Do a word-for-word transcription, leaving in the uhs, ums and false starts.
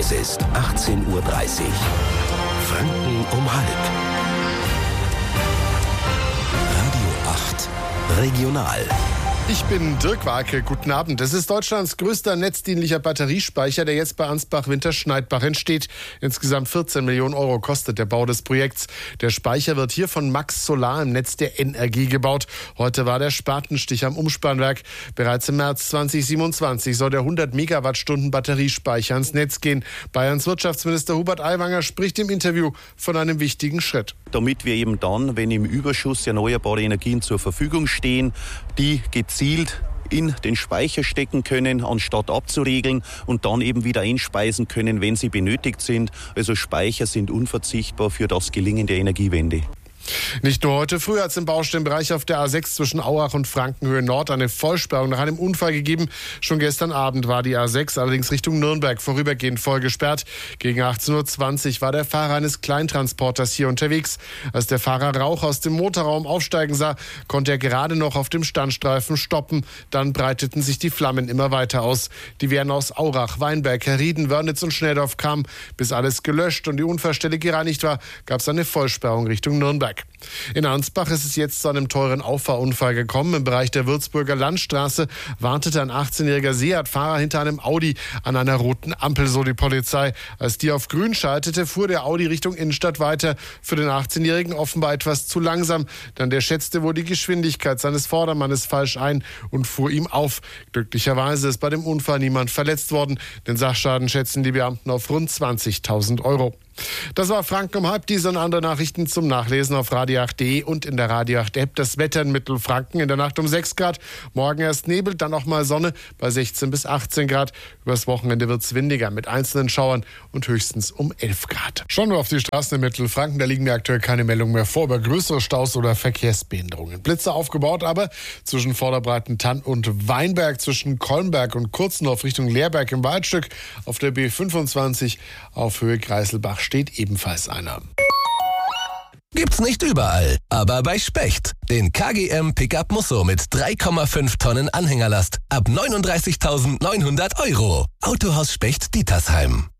Es ist achtzehn Uhr dreißig. Franken um halb. Radio acht Regional. Ich bin Dirk Warke, guten Abend. Es ist Deutschlands größter netzdienlicher Batteriespeicher, der jetzt bei Ansbach-Winterschneidbach entsteht. Insgesamt vierzehn Millionen Euro kostet der Bau des Projekts. Der Speicher wird hier von Max Solar im Netz der N R G gebaut. Heute war der Spatenstich am Umspannwerk. Bereits im März zweitausendsiebenundzwanzig soll der hundert Megawattstunden Batteriespeicher ans Netz gehen. Bayerns Wirtschaftsminister Hubert Aiwanger spricht im Interview von einem wichtigen Schritt. Damit wir eben dann, wenn im Überschuss erneuerbare Energien zur Verfügung stehen, die gezielt in den Speicher stecken können, anstatt abzuregeln und dann eben wieder einspeisen können, wenn sie benötigt sind. Also Speicher sind unverzichtbar für das Gelingen der Energiewende. Nicht nur heute früh hat es im Baustellenbereich auf der A sechs zwischen Auach und Frankenhöhe Nord eine Vollsperrung nach einem Unfall gegeben. Schon gestern Abend war die A sechs allerdings Richtung Nürnberg vorübergehend voll gesperrt. Gegen achtzehn Uhr zwanzig war der Fahrer eines Kleintransporters hier unterwegs. Als der Fahrer Rauch aus dem Motorraum aufsteigen sah, konnte er gerade noch auf dem Standstreifen stoppen. Dann breiteten sich die Flammen immer weiter aus. Die Wehren aus Aurach, Weinberg, Herrieden, Wörnitz und Schnelldorf kamen. Bis alles gelöscht und die Unfallstelle gereinigt war, gab es eine Vollsperrung Richtung Nürnberg. In Ansbach ist es jetzt zu einem teuren Auffahrunfall gekommen. Im Bereich der Würzburger Landstraße wartete ein achtzehnjähriger Seat-Fahrer hinter einem Audi an einer roten Ampel, so die Polizei. Als die auf grün schaltete, fuhr der Audi Richtung Innenstadt weiter. Für den achtzehnjährigen offenbar etwas zu langsam. Denn der schätzte wohl die Geschwindigkeit seines Vordermannes falsch ein und fuhr ihm auf. Glücklicherweise ist bei dem Unfall niemand verletzt worden. Den Sachschaden schätzen die Beamten auf rund zwanzigtausend Euro. Das war Franken um halb. Diese und andere Nachrichten zum Nachlesen auf radio acht punkt de und in der Radio acht App. Das Wetter in Mittelfranken in der Nacht um sechs Grad. Morgen erst Nebel, dann auch mal Sonne bei sechzehn bis achtzehn Grad. Übers Wochenende wird es windiger mit einzelnen Schauern und höchstens um elf Grad. Schauen wir auf die Straßen in Mittelfranken. Da liegen mir aktuell keine Meldungen mehr vor über größere Staus oder Verkehrsbehinderungen. Blitze aufgebaut, aber zwischen Vorderbreitentann und Weinberg, zwischen Kolmberg und Kurzdorf Richtung Leerberg im Waldstück auf der B fünfundzwanzig auf Höhe Greiselbach steht ebenfalls einer. Gibt's nicht überall, aber bei Specht. Den K G M Pickup Musso mit drei Komma fünf Tonnen Anhängerlast ab neununddreißigtausendneunhundert Euro. Autohaus Specht Dietersheim.